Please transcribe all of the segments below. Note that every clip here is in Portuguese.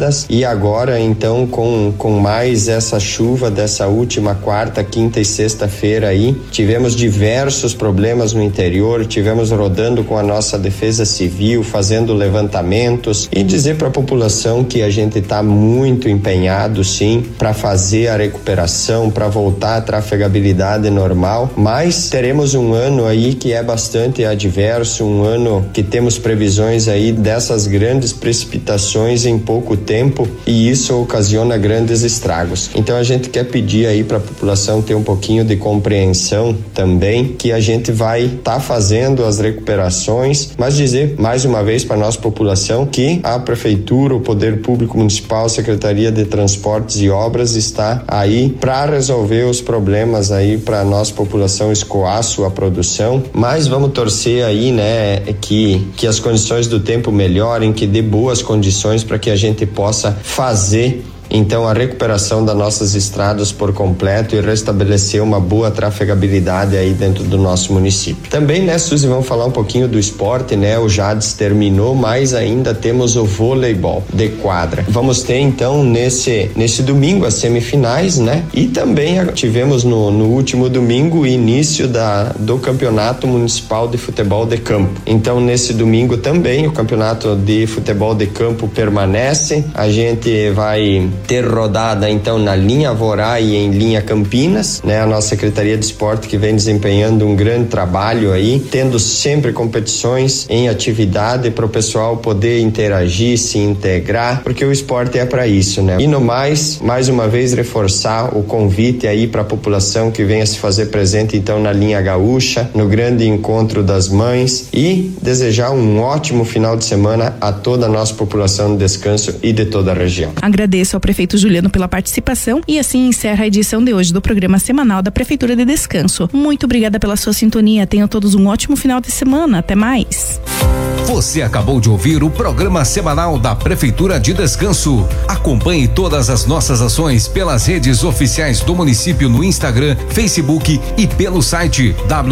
isoladas, e agora então com mais essa chuva dessa última quarta, quinta e sexta-feira aí, tivemos diversos problemas no interior, tivemos rodando com a nossa defesa civil, fazendo levantamentos, e dizer para a população que a gente está muito empenhado sim para fazer a recuperação, para voltar à trafegabilidade normal, mas teremos um ano aí que é bastante adverso, um ano que temos previsões aí dessas grandes precipitações em pouco tempo, e isso ocasiona grandes estragos. Então a gente quer pedir aí para a população ter um pouquinho de compreensão também, que a gente vai estar fazendo as recuperações, mas dizer mais uma vez para a nossa população que a Prefeitura, o Poder Público Municipal, a Secretaria de Transportes e Obras está aí para resolver os problemas aí para a nossa população escoar sua produção, mas vamos torcer aí, né, que as condições do tempo melhorem, que dê boas condições para que a gente possa fazer então a recuperação das nossas estradas por completo e restabelecer uma boa trafegabilidade aí dentro do nosso município. Também, né, Suzy, vamos falar um pouquinho do esporte, né? O Jades terminou, mas ainda temos o voleibol de quadra. Vamos ter então nesse domingo as semifinais, né? E também tivemos no último domingo o início do Campeonato Municipal de Futebol de Campo. Então nesse domingo também o Campeonato de Futebol de Campo permanece. A gente vai ter rodada então na linha Vorá e em linha Campinas, né? A nossa Secretaria de Esporte que vem desempenhando um grande trabalho aí, tendo sempre competições em atividade para o pessoal poder interagir, se integrar, porque o esporte é para isso, né? E no mais uma vez reforçar o convite aí para a população que venha se fazer presente então na linha Gaúcha, no grande encontro das mães, e desejar um ótimo final de semana a toda a nossa população de Descanso e de toda a região. Agradeço ao prefeito Juliano pela participação e assim encerra a edição de hoje do programa semanal da Prefeitura de Descanso. Muito obrigada pela sua sintonia. Tenham todos um ótimo final de semana. Até mais. Você acabou de ouvir o programa semanal da Prefeitura de Descanso. Acompanhe todas as nossas ações pelas redes oficiais do município no Instagram, Facebook e pelo site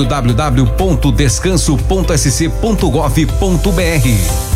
www.descanso.sc.gov.br.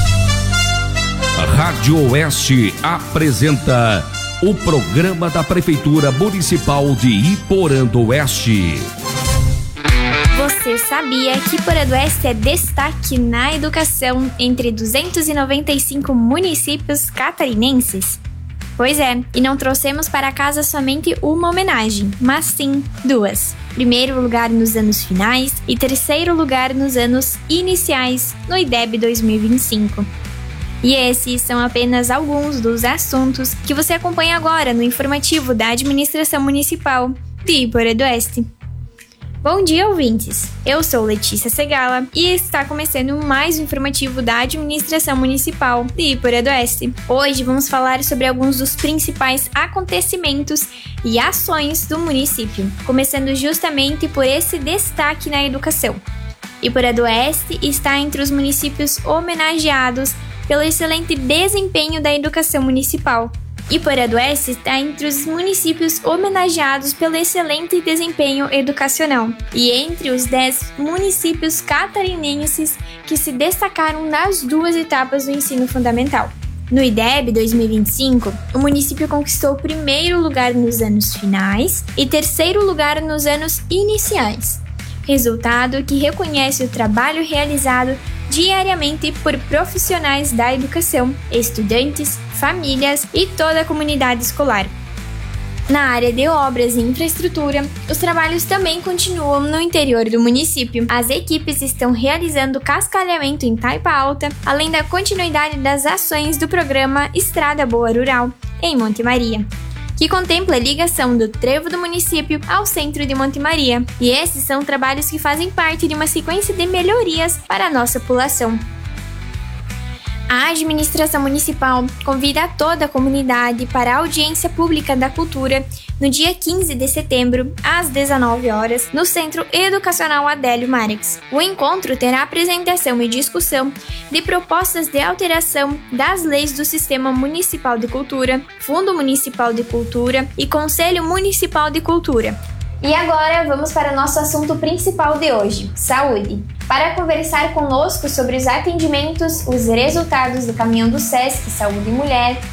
Rádio Oeste apresenta o programa da Prefeitura Municipal de Iporã do Oeste. Você sabia que Iporã do Oeste é destaque na educação entre 295 municípios catarinenses? Pois é, e não trouxemos para casa somente uma homenagem, mas sim duas. Primeiro lugar nos anos finais e terceiro lugar nos anos iniciais no IDEB 2025. E esses são apenas alguns dos assuntos que você acompanha agora no informativo da Administração Municipal de Iporã do Oeste. Bom dia, ouvintes! Eu sou Letícia Segala e está começando mais um informativo da Administração Municipal de Iporã do Oeste. Hoje vamos falar sobre alguns dos principais acontecimentos e ações do município, começando justamente por esse destaque na educação. Iporã do Oeste está entre os municípios homenageados pelo excelente desempenho da educação municipal. Iporã do Oeste está entre os municípios homenageados pelo excelente desempenho educacional e entre os 10 municípios catarinenses que se destacaram nas duas etapas do ensino fundamental. No IDEB 2025, o município conquistou o primeiro lugar nos anos finais e terceiro lugar nos anos iniciais, resultado que reconhece o trabalho realizado diariamente por profissionais da educação, estudantes, famílias e toda a comunidade escolar. Na área de obras e infraestrutura, os trabalhos também continuam no interior do município. As equipes estão realizando cascalhamento em Taipa Alta, além da continuidade das ações do programa Estrada Boa Rural, em Monte Maria, que contempla a ligação do trevo do município ao centro de Monte Maria. E esses são trabalhos que fazem parte de uma sequência de melhorias para a nossa população. A administração municipal convida a toda a comunidade para a audiência pública da cultura no dia 15 de setembro, às 19 horas, no Centro Educacional Adélio Marques. O encontro terá apresentação e discussão de propostas de alteração das leis do Sistema Municipal de Cultura, Fundo Municipal de Cultura e Conselho Municipal de Cultura. E agora vamos para o nosso assunto principal de hoje, saúde. Para conversar conosco sobre os atendimentos, os resultados do caminhão do SESC Saúde e Mulher